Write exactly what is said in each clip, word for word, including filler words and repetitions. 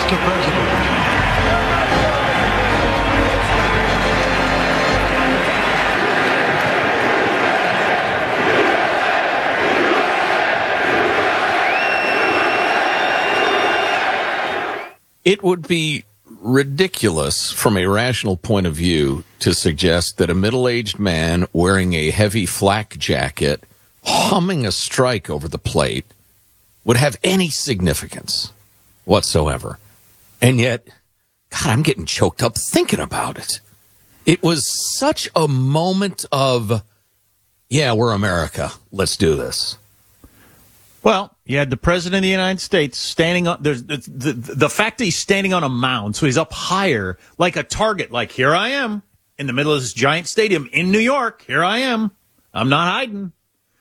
Mister President. It would be ridiculous from a rational point of view to suggest that a middle-aged man wearing a heavy flak jacket, humming a strike over the plate, would have any significance whatsoever. And yet, God, I'm getting choked up thinking about it. It was such a moment of, yeah, we're America. Let's do this. Well, you had the president of the United States standing on there's the, the the fact that he's standing on a mound, so he's up higher like a target, like here I am in the middle of this giant stadium in New York. Here I am. I'm not hiding.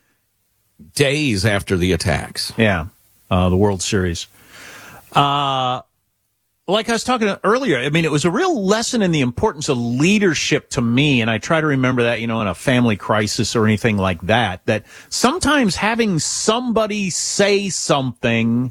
Days after the attacks. Yeah, uh, the World Series. Uh, like I was talking earlier, I mean, it was a real lesson in the importance of leadership to me, and I try to remember that, you know, in a family crisis or anything like that, that sometimes having somebody say something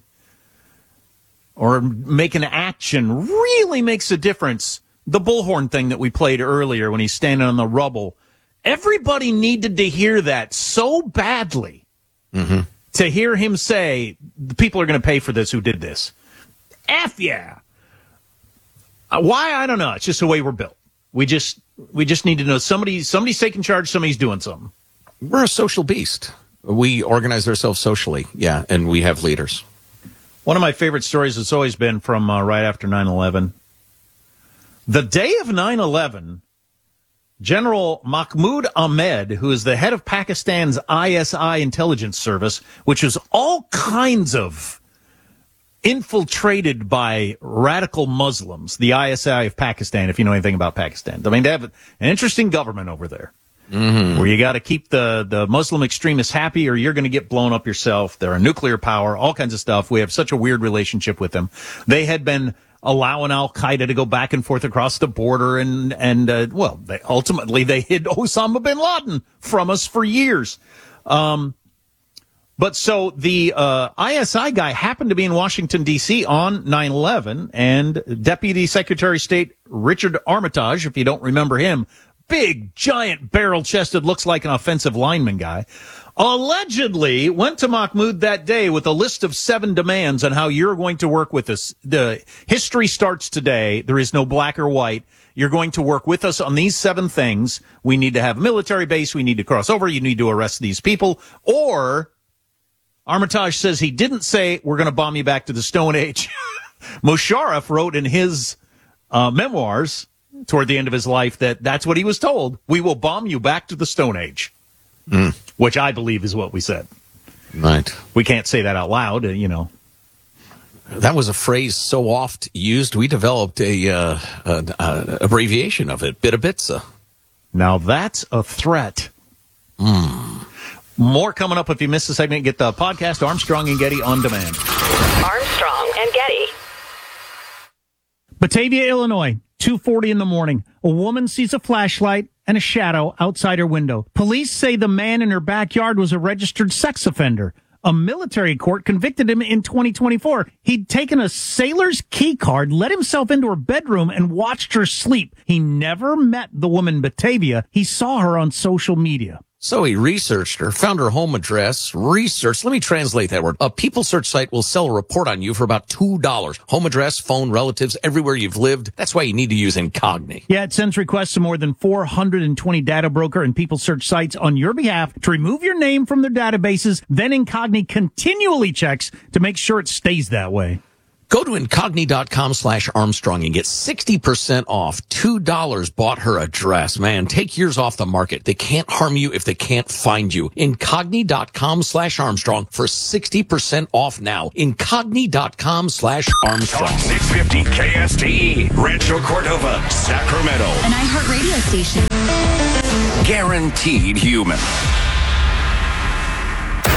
or make an action really makes a difference. The bullhorn thing that we played earlier when he's standing on the rubble, everybody needed to hear that so badly. Mm-hmm. To hear him say, the people are going to pay for this who did this. F yeah. Uh, why? I don't know. It's just the way we're built. We just we just need to know somebody somebody's taking charge, somebody's doing something. We're a social beast. We organize ourselves socially, yeah, and we have leaders. One of my favorite stories has always been from uh, right after nine eleven. The day of nine eleven, General Mahmoud Ahmed, who is the head of Pakistan's I S I intelligence service, which was all kinds of infiltrated by radical Muslims, the I S I of Pakistan, if you know anything about Pakistan. I mean, they have an interesting government over there, mm-hmm. where you got to keep the, the Muslim extremists happy or you're going to get blown up yourself. They're a nuclear power, all kinds of stuff. We have such a weird relationship with them. They had been allowing Al-Qaeda to go back and forth across the border, and, and uh, well, they, ultimately they hid Osama bin Laden from us for years. Um But so the uh, I S I guy happened to be in Washington, D C on nine eleven, and Deputy Secretary of State Richard Armitage, if you don't remember him, big, giant, barrel-chested, looks like an offensive lineman guy, allegedly went to Mahmoud that day with a list of seven demands on how you're going to work with us. The history starts today. There is no black or white. You're going to work with us on these seven things. We need to have a military base. We need to cross over. You need to arrest these people, or... Armitage says he didn't say, we're going to bomb you back to the Stone Age. Musharraf wrote in his uh, memoirs toward the end of his life that that's what he was told. We will bomb you back to the Stone Age, mm. which I believe is what we said. Right. We can't say that out loud, uh, you know. That was a phrase so oft used, we developed a uh, an uh, abbreviation of it, Bidabitsa. Now that's a threat. Hmm. More coming up if you missed the segment. Get the podcast Armstrong and Getty on demand. Armstrong and Getty. Batavia, Illinois, two forty in the morning. A woman sees a flashlight and a shadow outside her window. Police say the man in her backyard was a registered sex offender. A military court convicted him in twenty twenty-four. He'd taken a sailor's key card, let himself into her bedroom, and watched her sleep. He never met the woman Batavia. He saw her on social media. So he researched her, found her home address, researched. Let me translate that word. A People Search site will sell a report on you for about two dollars. Home address, phone, relatives, everywhere you've lived. That's why you need to use Incogni. Yeah, it sends requests to more than four hundred twenty data broker and People Search sites on your behalf to remove your name from their databases. Then Incogni continually checks to make sure it stays that way. Go to Incogni.com slash Armstrong and get sixty percent off. two dollars bought her address. Man, take yours off the market. They can't harm you if they can't find you. Incogni.com slash Armstrong for sixty percent off now. Incogni.com slash Armstrong. Talk six fifty K S T E, Rancho Cordova, Sacramento. An iHeart radio station. Guaranteed human.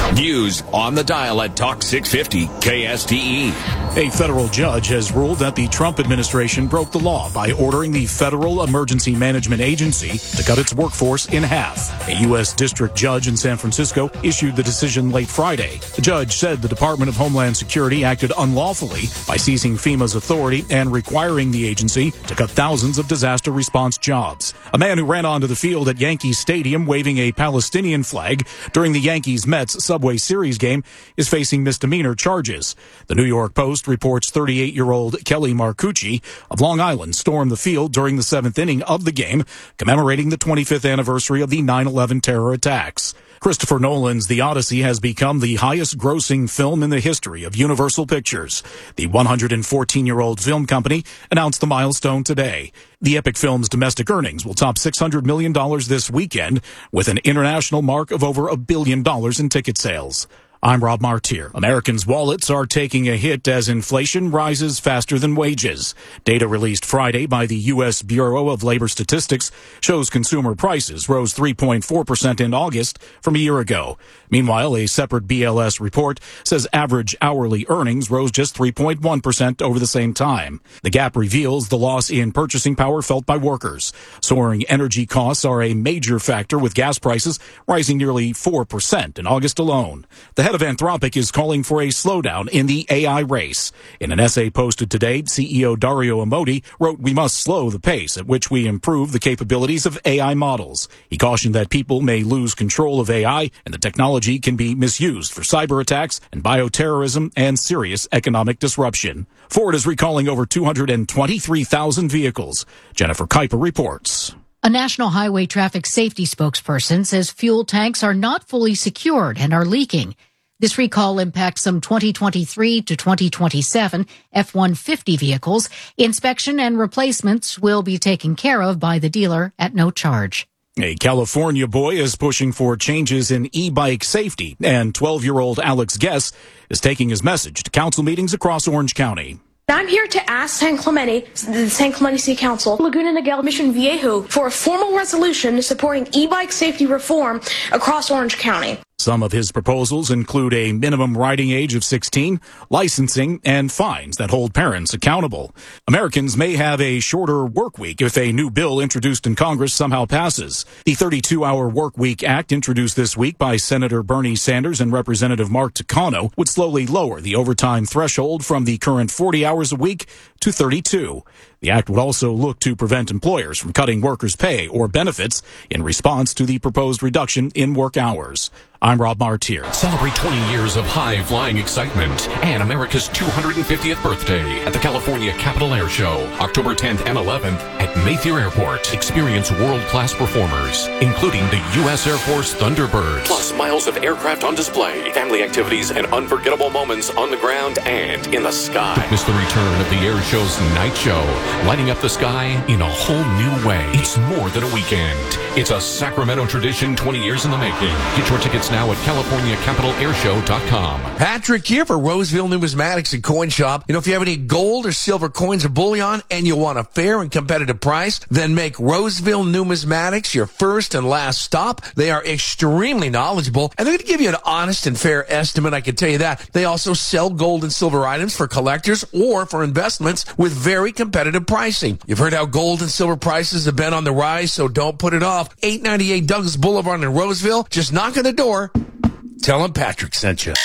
News on the dial at Talk six fifty K S T E. A federal judge has ruled that the Trump administration broke the law by ordering the Federal Emergency Management Agency to cut its workforce in half. A U S district judge in San Francisco issued the decision late Friday. The judge said the Department of Homeland Security acted unlawfully by seizing FEMA's authority and requiring the agency to cut thousands of disaster response jobs. A man who ran onto the field at Yankee Stadium waving a Palestinian flag during the Yankees-Mets Subway Series game is facing misdemeanor charges. The New York Post reports thirty-eight-year-old Kelly Marcucci of Long Island stormed the field during the seventh inning of the game, commemorating the twenty-fifth anniversary of the nine eleven terror attacks. Christopher Nolan's The Odyssey has become the highest-grossing film in the history of Universal Pictures. The one hundred fourteen-year-old film company announced the milestone today. The epic film's domestic earnings will top six hundred million dollars this weekend, with an international mark of over a billion dollars in ticket sales. I'm Rob Martier. Americans' wallets are taking a hit as inflation rises faster than wages. Data released Friday by the U S Bureau of Labor Statistics shows consumer prices rose three point four percent in August from a year ago. Meanwhile, a separate B L S report says average hourly earnings rose just three point one percent over the same time. The gap reveals the loss in purchasing power felt by workers. Soaring energy costs are a major factor, with gas prices rising nearly four percent in August alone. The head of Anthropic is calling for a slowdown in the A I race. In an essay posted today, C E O Dario Amodei wrote, "We must slow the pace at which we improve the capabilities of A I models." He cautioned that people may lose control of A I and the technology can be misused for cyber attacks and bioterrorism and serious economic disruption. Ford is recalling over two hundred twenty-three thousand vehicles. Jennifer Kuiper reports. A National Highway Traffic Safety spokesperson says fuel tanks are not fully secured and are leaking. This recall impacts some twenty twenty-three to twenty twenty-seven F one fifty vehicles. Inspection and replacements will be taken care of by the dealer at no charge. A California boy is pushing for changes in e-bike safety, and twelve-year-old Alex Guess is taking his message to council meetings across Orange County. I'm here to ask San Clemente, the San Clemente City Council, Laguna Niguel, Mission Viejo, for a formal resolution supporting e-bike safety reform across Orange County. Some of his proposals include a minimum riding age of sixteen, licensing, and fines that hold parents accountable. Americans may have a shorter work week if a new bill introduced in Congress somehow passes. The thirty-two hour Work Week Act, introduced this week by Senator Bernie Sanders and Representative Mark Takano, would slowly lower the overtime threshold from the current forty hours a week to thirty-two. The act would also look to prevent employers from cutting workers' pay or benefits in response to the proposed reduction in work hours. I'm Rob Martier. Celebrate twenty years of high-flying excitement and America's two hundred fiftieth birthday at the California Capital Air Show, October tenth and eleventh at Mayfair Airport. Experience world-class performers, including the U S Air Force Thunderbirds, plus miles of aircraft on display, family activities, and unforgettable moments on the ground and in the sky. Don't miss the return of the air show's night show, lighting up the sky in a whole new way. It's more than a weekend. It's a Sacramento tradition twenty years in the making. Get your tickets now at California Capital Air Show dot com. Patrick here for Roseville Numismatics and Coin Shop. You know, if you have any gold or silver coins or bullion and you want a fair and competitive price, then make Roseville Numismatics your first and last stop. They are extremely knowledgeable, and they're going to give you an honest and fair estimate, I can tell you that. They also sell gold and silver items for collectors or for investments with very competitive pricing. You've heard how gold and silver prices have been on the rise, so don't put it off. eight ninety-eight Douglas Boulevard in Roseville. Just knock on the door. Tell them Patrick sent you.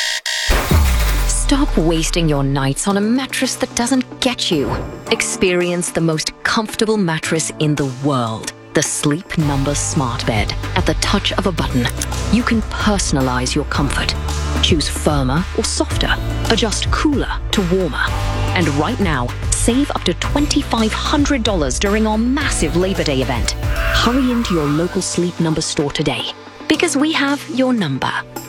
Stop wasting your nights on a mattress that doesn't get you. Experience the most comfortable mattress in the world. The Sleep Number Smart Bed. At the touch of a button, you can personalize your comfort. Choose firmer or softer. Adjust cooler to warmer. And right now, save up to twenty-five hundred dollars during our massive Labor Day event. Hurry into your local Sleep Number store today, because we have your number.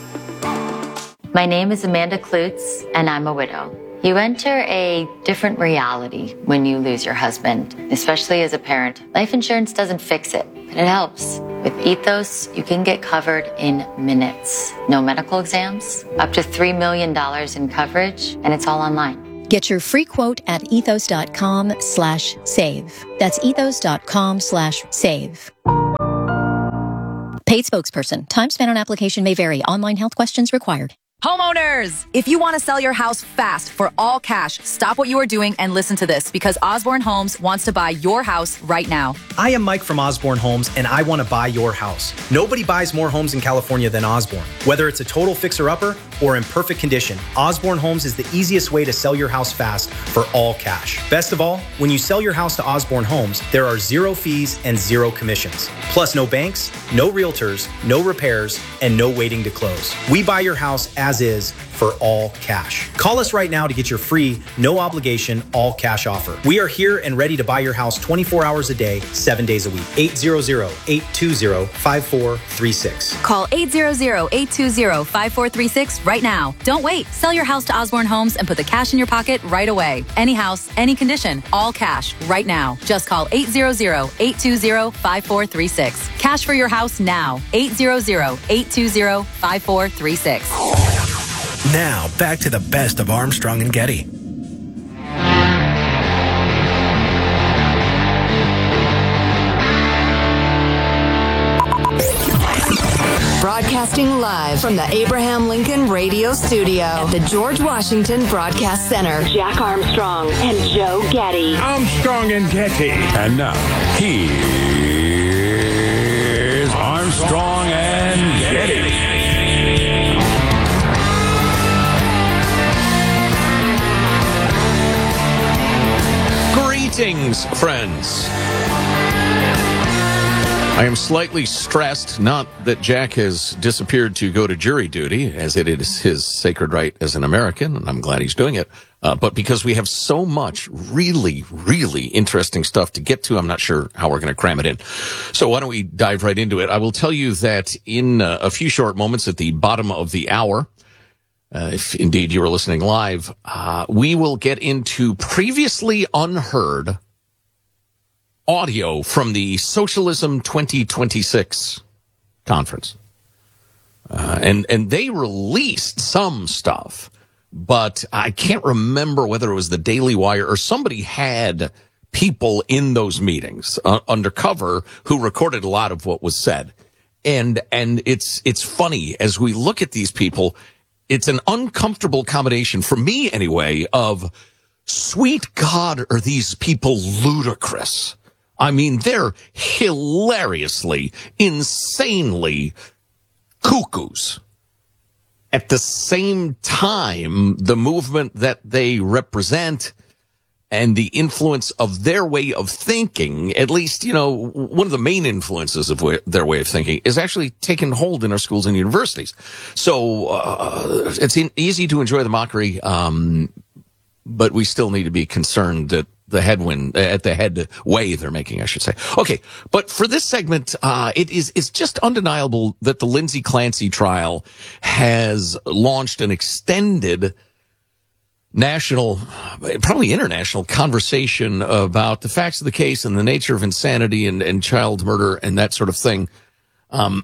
My name is Amanda Klutz, and I'm a widow. You enter a different reality when you lose your husband, especially as a parent. Life insurance doesn't fix it, but it helps. With Ethos, you can get covered in minutes. No medical exams, up to three million dollars in coverage, and it's all online. Get your free quote at ethos.com slash save. That's ethos.com slash save. Paid spokesperson. Time spent on application may vary. Online health questions required. Homeowners, if you want to sell your house fast for all cash, stop what you are doing and listen to this, because Osborne Homes wants to buy your house right now. I am Mike from Osborne Homes, and I want to buy your house. Nobody buys more homes in California than Osborne. Whether it's a total fixer-upper or in perfect condition, Osborne Homes is the easiest way to sell your house fast for all cash. Best of all, when you sell your house to Osborne Homes, there are zero fees and zero commissions. Plus no banks, no realtors, no repairs, and no waiting to close. We buy your house as is for all cash. Call us right now to get your free, no obligation, all cash offer. We are here and ready to buy your house twenty-four hours a day, seven days a week. eight hundred, eight two zero, five four three six. Call eight hundred, eight two zero, five four three six right now. Don't wait. Sell your house to Osborne Homes and put the cash in your pocket right away. Any house, any condition, all cash right now. Just call eight hundred, eight two zero, five four three six. Cash for your house now. eight hundred, eight two zero, five four three six. Now, back to the best of Armstrong and Getty. Broadcasting live from the Abraham Lincoln Radio Studio at the George Washington Broadcast Center. Jack Armstrong and Joe Getty. Armstrong and Getty. And now, here's Armstrong and Getty. Greetings, friends. I am slightly stressed, not that Jack has disappeared to go to jury duty, as it is his sacred right as an American, and I'm glad he's doing it, uh, but because we have so much really, really interesting stuff to get to, I'm not sure how we're going to cram it in. So why don't we dive right into it? I will tell you that in uh, a few short moments at the bottom of the hour, Uh, if indeed you were listening live, uh, we will get into previously unheard audio from the Socialism twenty twenty-six conference. Uh, and, and they released some stuff, but I can't remember whether it was the Daily Wire or somebody had people in those meetings uh, undercover who recorded a lot of what was said. And, and it's, it's funny as we look at these people. It's an uncomfortable combination, for me anyway, of sweet God, are these people ludicrous? I mean, they're hilariously, insanely cuckoos. At the same time, the movement that they represent and the influence of their way of thinking, at least, you know, one of the main influences of way, their way of thinking is actually taking hold in our schools and universities. So uh, it's in, easy to enjoy the mockery, um, but we still need to be concerned that the headwind, at the head way they're making, I should say. Okay, but for this segment, uh, it is it's just undeniable that the Lindsay Clancy trial has launched an extended national, probably international conversation about the facts of the case and the nature of insanity and, and child murder and that sort of thing. Um,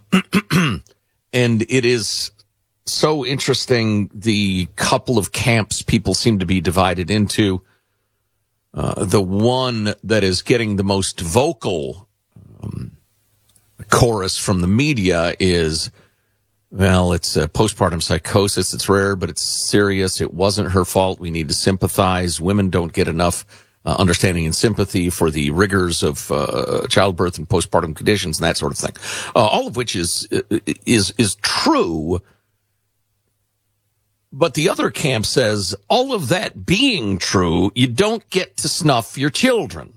and it is so interesting, the couple of camps people seem to be divided into. Uh, the one that is getting the most vocal um, chorus from the media is, well, it's a postpartum psychosis. It's rare, but it's serious. It wasn't her fault. We need to sympathize. Women don't get enough uh, understanding and sympathy for the rigors of uh, childbirth and postpartum conditions and that sort of thing. Uh, all of which is is is true. But the other camp says, all of that being true, you don't get to snuff your children.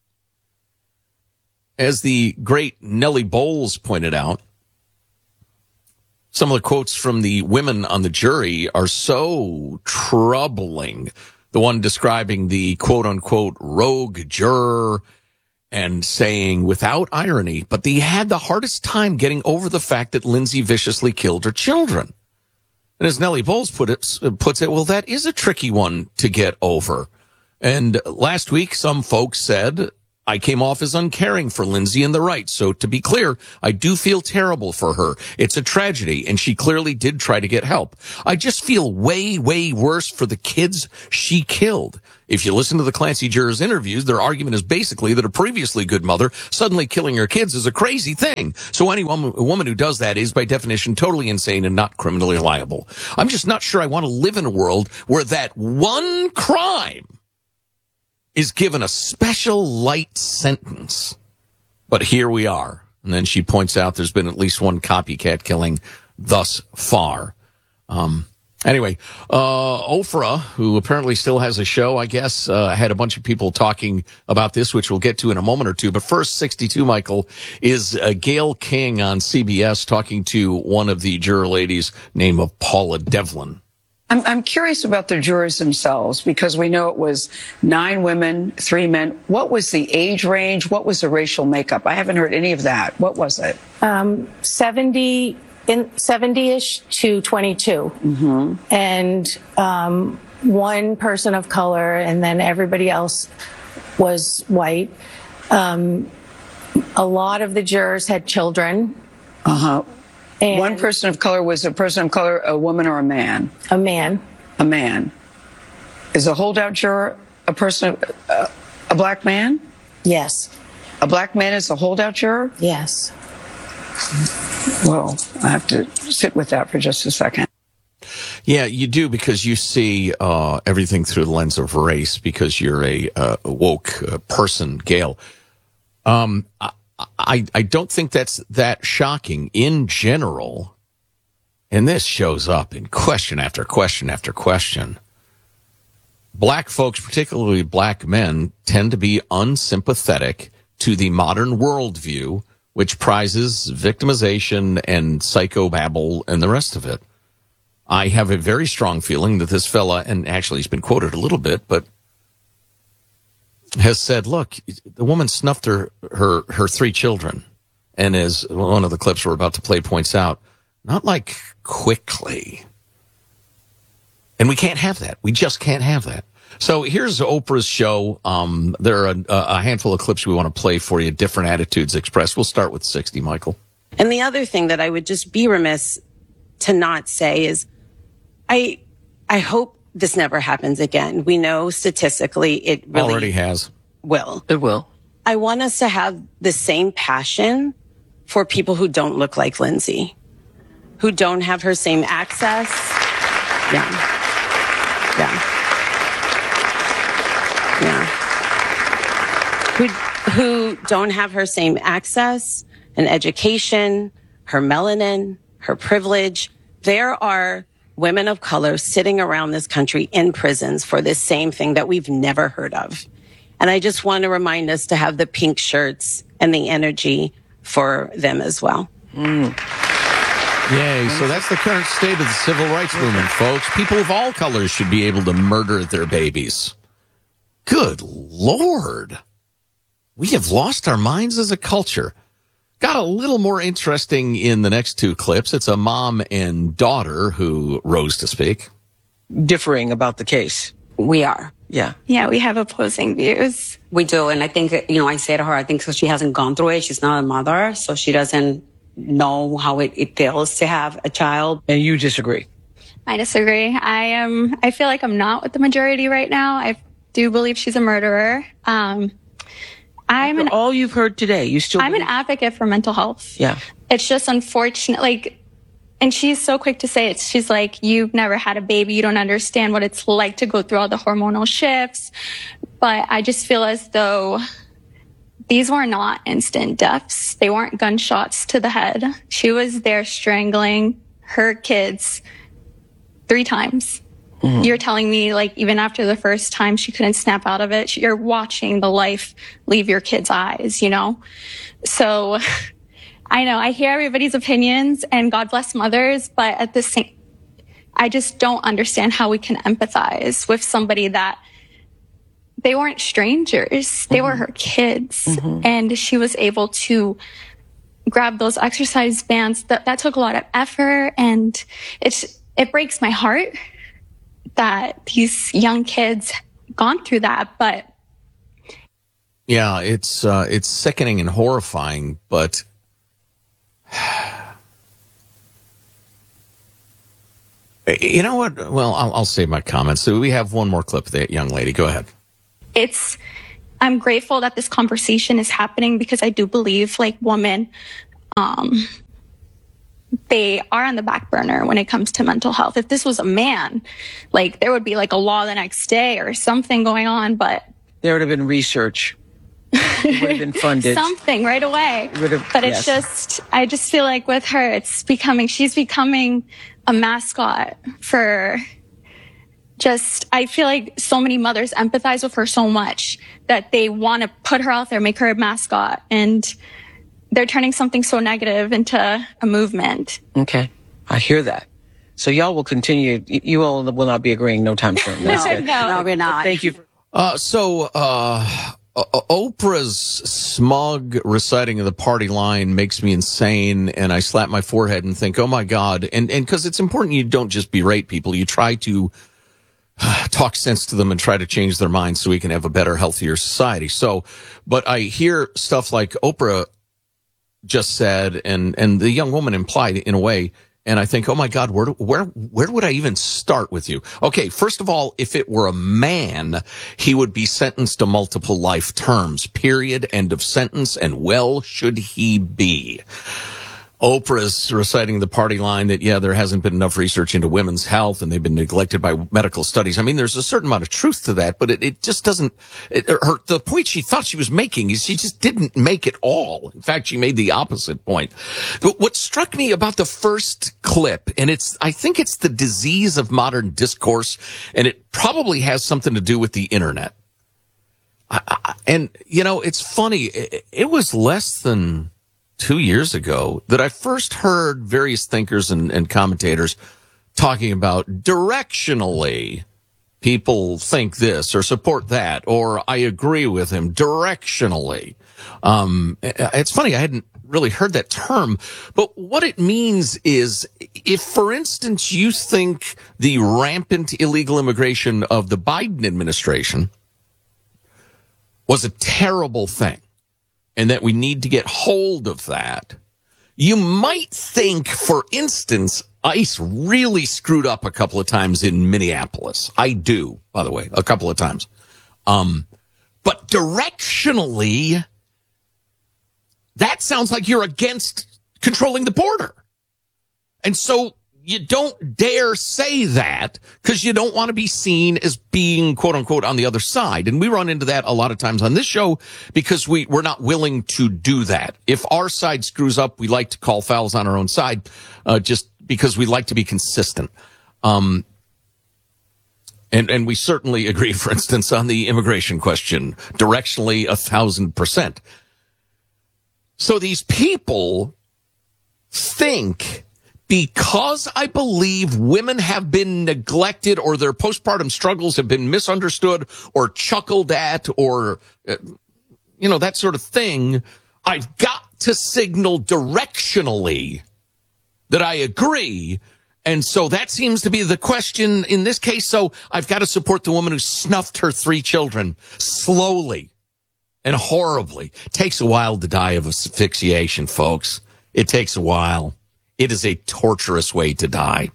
As the great Nellie Bowles pointed out, some of the quotes from the women on the jury are so troubling. The one describing the quote-unquote rogue juror and saying, without irony, but they had the hardest time getting over the fact that Lindsay viciously killed her children. And as Nellie Bowles put it, puts it, well, that is a tricky one to get over. And last week, some folks said, I came off as uncaring for Lindsay and the Wright. So to be clear, I do feel terrible for her. It's a tragedy, and she clearly did try to get help. I just feel way, way worse for the kids she killed. If you listen to the Clancy jurors' interviews, their argument is basically that a previously good mother suddenly killing her kids is a crazy thing. So any woman, a woman who does that is, by definition, totally insane and not criminally liable. I'm just not sure I want to live in a world where that one crime is given a special light sentence. But here we are. And then she points out there's been at least one copycat killing thus far. Um, anyway, uh, Oprah, who apparently still has a show, I guess, uh, had a bunch of people talking about this, which we'll get to in a moment or two. But first, sixty-two, Michael, is uh, Gayle King on C B S talking to one of the juror ladies named of Paula Devlin. I'm, I'm curious about the jurors themselves, because we know it was nine women, three men. What was the age range? What was the racial makeup? I haven't heard any of that. What was it? Um, seventy in seventy-ish to twenty-two, Mm-hmm. and um, one person of color, and then everybody else was white. Um, a lot of the jurors had children. Uh huh. And one person of color was a person of color, a woman or a man? A man. A man. Is a holdout juror a person, uh, a black man? Yes. A black man is a holdout juror? Yes. Well, I have to sit with that for just a second. Yeah, you do, because you see uh, everything through the lens of race, because you're a uh, woke uh, person, Gayle. Um, I, I, I don't think that's that shocking in general. And this shows up in question after question after question. Black folks, particularly black men, tend to be unsympathetic to the modern worldview, which prizes victimization and psychobabble and the rest of it. I have a very strong feeling that this fella, and actually he's been quoted a little bit, but has said, look, the woman snuffed her, her, her three children. And as one of the clips we're about to play points out, not like quickly. And we can't have that. We just can't have that. So here's Oprah's show. Um, there are a, a handful of clips we want to play for you, different attitudes expressed. We'll start with sixty, Michael. And the other thing that I would just be remiss to not say is, I, I hope this never happens again. We know statistically it really already has. Will. It will. I want us to have the same passion for people who don't look like Lindsay, who don't have her same access. Yeah. Yeah. Yeah. Who, who don't have her same access and education, her melanin, her privilege. There are women of color sitting around this country in prisons for this same thing that we've never heard of. And I just want to remind us to have the pink shirts and the energy for them as well. Mm. Yay. So that's the current state of the civil rights movement, folks. People of all colors should be able to murder their babies. Good Lord. We have lost our minds as a culture. Got a little more interesting in the next two clips. It's a mom and daughter who rose to speak. Differing about the case. We are. Yeah. Yeah, we have opposing views. We do. And I think, you know, I say to her, I think so she hasn't gone through it. She's not a mother, so she doesn't know how it, it feels to have a child. And you disagree? I disagree. I am, I feel like I'm not with the majority right now. I do believe she's a murderer. Um, I'm After an, all you've heard today, you still I'm believe- an advocate for mental health. Yeah. It's just unfortunate, like, and she's so quick to say it. She's like, you've never had a baby. You don't understand what it's like to go through all the hormonal shifts. But I just feel as though these were not instant deaths. They weren't gunshots to the head. She was there strangling her kids three times. Mm-hmm. You're telling me, like, even after the first time she couldn't snap out of it, you're watching the life leave your kids' eyes, you know? So I know I hear everybody's opinions and God bless mothers, but at the same, I just don't understand how we can empathize with somebody that they weren't strangers. They mm-hmm. were her kids. Mm-hmm. And she was able to grab those exercise bands. That, that took a lot of effort. And it's, it breaks my heart that these young kids gone through that. But Yeah, it's uh, it's sickening and horrifying, but you know what? Well, I'll, I'll save my comments. So we have one more clip of that young lady. Go ahead. It's, I'm grateful that this conversation is happening because I do believe like women, um, they are on the back burner when it comes to mental health. If this was a man, like there would be like a law the next day or something going on, but there would have been research. It would have been funded. Something right away. It would have, but it's yes. just, I just feel like with her, it's becoming, she's becoming a mascot for just, I feel like so many mothers empathize with her so much that they want to put her out there, make her a mascot. And they're turning something so negative into a movement. Okay. I hear that. So y'all will continue. You all will not be agreeing no time soon. no, no, no, we're not. Thank you. Uh, so, uh, Oprah's smug reciting of the party line makes me insane, and I slap my forehead and think, oh my God. And, and cause it's important you don't just berate people. You try to uh, talk sense to them and try to change their minds so we can have a better, healthier society. So, but I hear stuff like Oprah just said, and, and the young woman implied in a way, and I think, oh my God, where, where, where would I even start with you? Okay. First of all, if it were a man, he would be sentenced to multiple life terms, period, end of sentence. And well, should he be? Oprah's reciting the party line that, yeah, there hasn't been enough research into women's health and they've been neglected by medical studies. I mean, there's a certain amount of truth to that, but it, it just doesn't, it, her, the point she thought she was making is she just didn't make it all. In fact, she made the opposite point. But what struck me about the first clip, and it's, I think it's the disease of modern discourse, and it probably has something to do with the internet. I, I, and, you know, it's funny. It, it was less than two years ago that I first heard various thinkers and, and commentators talking about directionally people think this or support that, or I agree with him directionally. Um, it's funny. I hadn't really heard that term, but what it means is if, for instance, you think the rampant illegal immigration of the Biden administration was a terrible thing, and that we need to get hold of that, you might think, for instance, ICE really screwed up a couple of times in Minneapolis. I do, by the way, a couple of times. Um, but directionally, that sounds like you're against controlling the border. And so you don't dare say that because you don't want to be seen as being, quote unquote, on the other side. And we run into that a lot of times on this show because we, we're not willing to do that. If our side screws up, we like to call fouls on our own side, uh, just because we like to be consistent. Um, and, and we certainly agree, for instance, on the immigration question, directionally a thousand percent. So these people think, because I believe women have been neglected or their postpartum struggles have been misunderstood or chuckled at or, uh, you know, that sort of thing, I've got to signal directionally that I agree. And so that seems to be the question in this case. So I've got to support the woman who snuffed her three children slowly and horribly. It takes a while to die of asphyxiation, folks. It takes a while. It is a torturous way to die.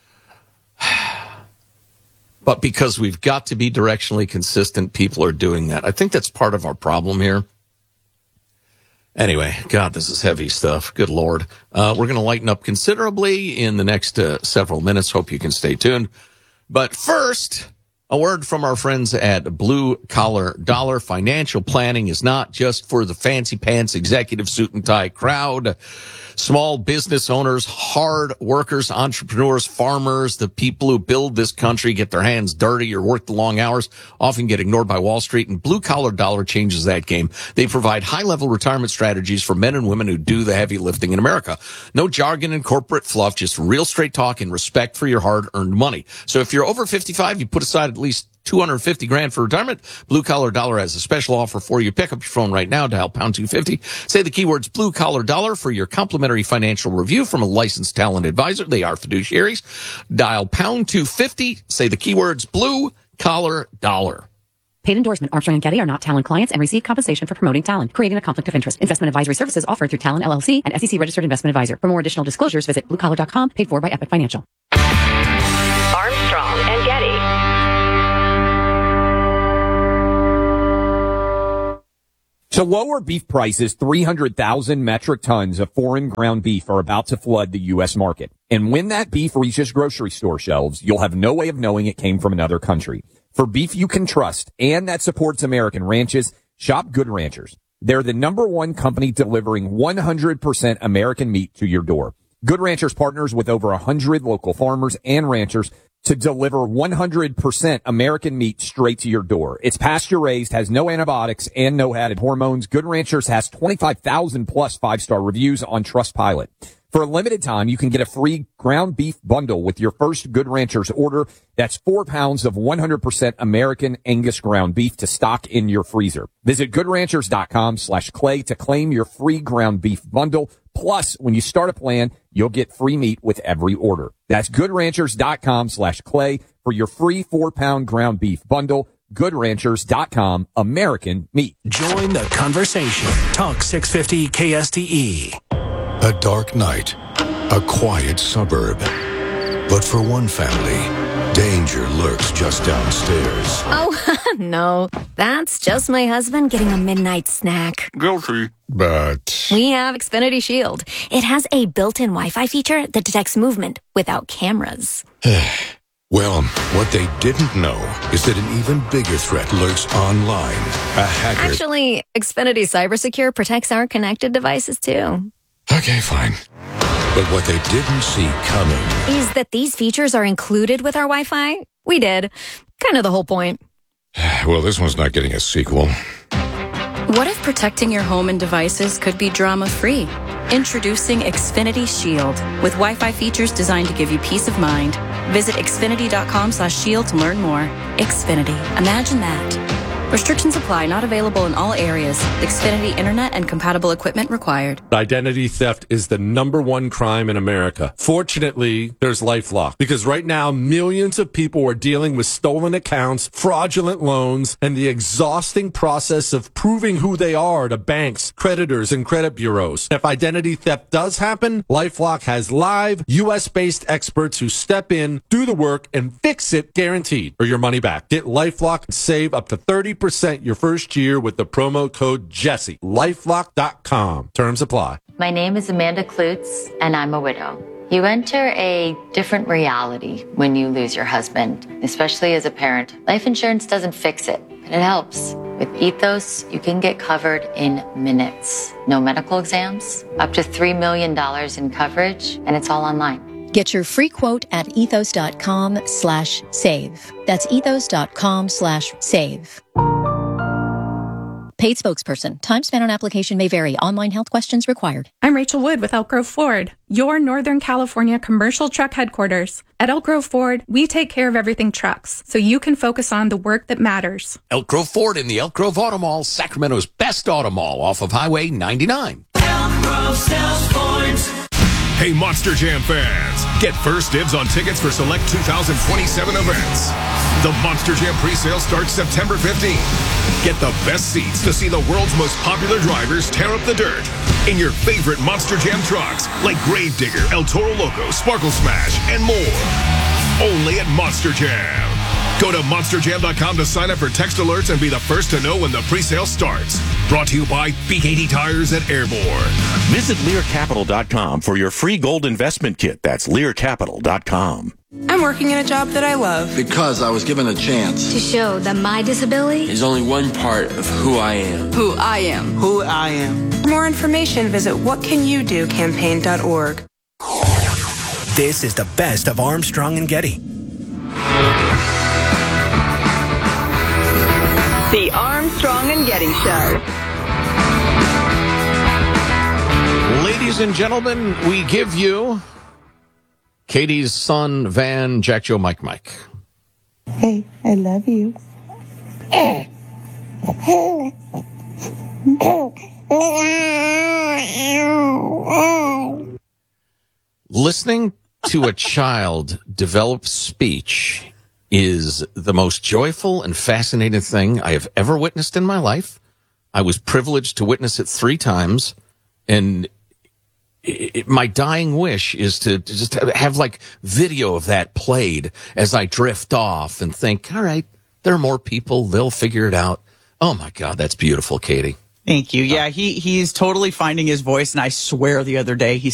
But because we've got to be directionally consistent, people are doing that. I think that's part of our problem here. Anyway, God, this is heavy stuff. Good Lord. Uh, we're going to lighten up considerably in the next uh, several minutes. Hope you can stay tuned. But first, a word from our friends at Blue Collar Dollar. Financial planning is not just for the fancy pants executive suit and tie crowd. Small business owners, hard workers, entrepreneurs, farmers, the people who build this country, get their hands dirty or work the long hours, often get ignored by Wall Street, and Blue Collar Dollar changes that game. They provide high-level retirement strategies for men and women who do the heavy lifting in America. No jargon and corporate fluff, just real straight talk and respect for your hard-earned money. So if you're over fifty-five, you put aside at least two hundred fifty grand for retirement. Blue Collar Dollar has a special offer for you. Pick up your phone right now, dial pound two fifty. Say the keywords Blue Collar Dollar for your complimentary financial review from a licensed talent advisor. They are fiduciaries. Dial pound two fifty. Say the keywords Blue Collar Dollar. Paid endorsement. Armstrong and Getty are not Talon clients and receive compensation for promoting Talon, creating a conflict of interest. Investment advisory services offered through Talon L L C, an S E C registered investment advisor. For more additional disclosures, visit blue collar dot com, paid for by Epic Financial. Armstrong and Getty. To lower beef prices, three hundred thousand metric tons of foreign ground beef are about to flood the U S market. And when that beef reaches grocery store shelves, you'll have no way of knowing it came from another country. For beef you can trust and that supports American ranches, shop Good Ranchers. They're the number one company delivering one hundred percent American meat to your door. Good Ranchers partners with over one hundred local farmers and ranchers to deliver one hundred percent American meat straight to your door. It's pasture raised, has no antibiotics and no added hormones. Good Ranchers has twenty-five thousand plus five-star reviews on Trustpilot. For a limited time, you can get a free ground beef bundle with your first Good Ranchers order. That's four pounds of one hundred percent American Angus ground beef to stock in your freezer. Visit goodranchers.com slash clay to claim your free ground beef bundle. Plus, when you start a plan, you'll get free meat with every order. That's goodranchers.com slash clay for your free four-pound ground beef bundle. good ranchers dot com, American meat. Join the conversation. Talk six fifty K S T E. A dark night, a quiet suburb. But for one family, danger lurks just downstairs. Oh, no. That's just my husband getting a midnight snack. Guilty. But We have Xfinity Shield. It has a built-in Wi-Fi feature that detects movement without cameras. well, what they didn't know is that an even bigger threat lurks online. A hacker. Actually, Xfinity CyberSecure protects our connected devices, too. Okay, fine. But what they didn't see coming Is that these features are included with our Wi-Fi? We did. Kind of the whole point. well, this one's not getting a sequel. What if protecting your home and devices could be drama-free? Introducing Xfinity Shield with Wi-Fi features designed to give you peace of mind. Visit xfinity.com slash shield to learn more. Xfinity. Imagine that. Restrictions apply. Not available in all areas. Xfinity Internet and compatible equipment required. Identity theft is the number one crime in America. Fortunately, there's LifeLock, because right now millions of people are dealing with stolen accounts, fraudulent loans, and the exhausting process of proving who they are to banks, creditors, and credit bureaus. If identity theft does happen, LifeLock has live U S-based experts who step in, do the work, and fix it guaranteed, or your money back. Get LifeLock and save up to thirty percent your first year with the promo code Jesse. lifelock dot com. Terms apply. My name is Amanda Klutz, and I'm a widow. You enter a different reality when you lose your husband, especially as a parent. Life insurance doesn't fix it, but it helps. With Ethos, you can get covered in minutes. No medical exams, up to three million dollars in coverage, and it's all online. Get your free quote at ethos.com slash save. That's ethos.com slash save. Paid spokesperson. Time spent on application may vary. Online health questions required. I'm Rachel Wood with Elk Grove Ford, your Northern California commercial truck headquarters. At Elk Grove Ford, we take care of everything trucks, so you can focus on the work that matters. Elk Grove Ford in the Elk Grove Auto Mall, Sacramento's best auto mall off of Highway ninety-nine. Elk Grove sells Fords. Hey, Monster Jam fans, get first dibs on tickets for select two thousand twenty-seven events. The Monster Jam pre-sale starts September fifteenth. Get the best seats to see the world's most popular drivers tear up the dirt in your favorite Monster Jam trucks like Gravedigger, El Toro Loco, Sparkle Smash, and more. Only at Monster Jam. Go to monster jam dot com to sign up for text alerts and be the first to know when the pre-sale starts. Brought to you by B K T Tires at Airborne. Visit lear capital dot com for your free gold investment kit. That's lear capital dot com. I'm working in a job that I love. Because I was given a chance. To show that my disability is only one part of who I am. Who I am. Who I am. For more information, visit what can you do campaign dot org. This is the best of Armstrong and Getty. The Armstrong and Getty Show. Ladies and gentlemen, we give you Katie's son, Van, Jack, Joe, Mike, Mike. Hey, I love you. Listening to a child develop speech is the most joyful and fascinating thing I have ever witnessed in my life. I was privileged to witness it three times, and it, it, my dying wish is to, to just have like video of that played as I drift off and think, all right, there are more people, they'll figure it out. Oh my God, that's beautiful, Katie. Thank you. Yeah, he he's totally finding his voice, and I swear the other day he